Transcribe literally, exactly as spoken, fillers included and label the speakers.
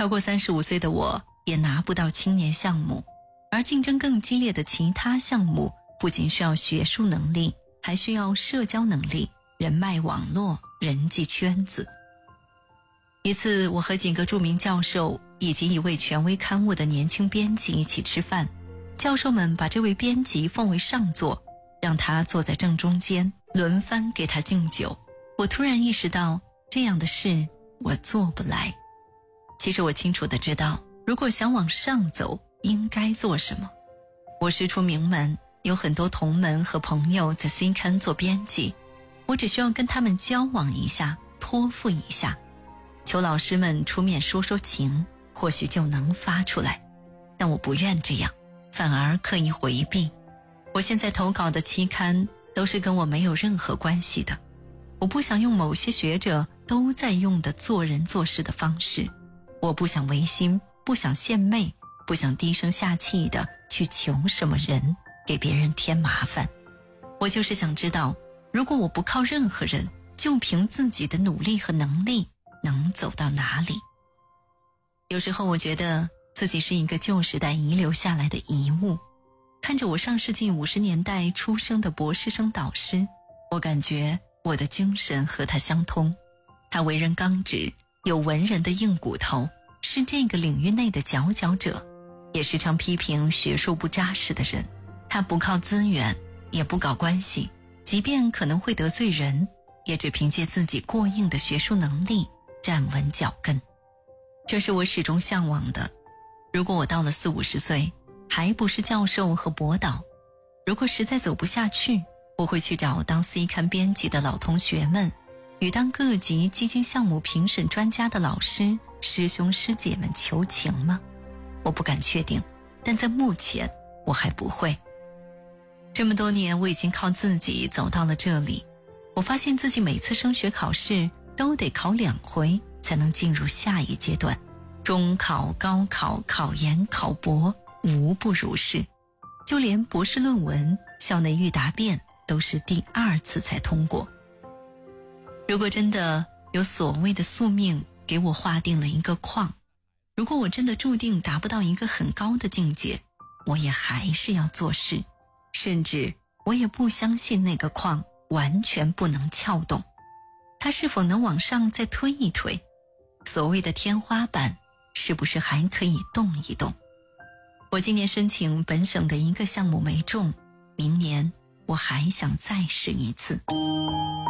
Speaker 1: 超过三十五岁的我也拿不到青年项目，而竞争更激烈的其他项目不仅需要学术能力，还需要社交能力、人脉网络、人际圈子。一次，我和几个著名教授以及一位权威刊物的年轻编辑一起吃饭，教授们把这位编辑奉为上座，让他坐在正中间，轮番给他敬酒。我突然意识到，这样的事我做不来。其实我清楚地知道，如果想往上走，应该做什么。我师出名门，有很多同门和朋友在 C 刊做编辑，我只需要跟他们交往一下，托付一下，求老师们出面说说情，或许就能发出来。但我不愿这样，反而刻意回避。我现在投稿的期刊都是跟我没有任何关系的，我不想用某些学者都在用的做人做事的方式，我不想违心，不想献媚，不想低声下气的去求什么人，给别人添麻烦。我就是想知道，如果我不靠任何人，就凭自己的努力和能力，能走到哪里？有时候我觉得自己是一个旧时代遗留下来的遗物，看着我上世纪五十年代出生的博士生导师，我感觉我的精神和他相通。他为人刚直，有文人的硬骨头，是这个领域内的佼佼者，也时常批评学术不扎实的人。他不靠资源，也不搞关系，即便可能会得罪人，也只凭借自己过硬的学术能力站稳脚跟。这是我始终向往的。如果我到了四五十岁还不是教授和博导，如果实在走不下去，我会去找当 C 刊编辑的老同学们，与当各级基金项目评审专家的老师、师兄师姐们求情吗？我不敢确定，但在目前我还不会。这么多年我已经靠自己走到了这里，我发现自己每次升学考试都得考两回才能进入下一阶段，中考、高考、考研、考博无不如是，就连博士论文、校内预答辩都是第二次才通过。如果真的有所谓的宿命给我划定了一个框，如果我真的注定达不到一个很高的境界，我也还是要做事，甚至我也不相信那个框完全不能撬动，它是否能往上再推一推？所谓的天花板是不是还可以动一动？我今年申请本省的一个项目没中，明年我还想再试一次。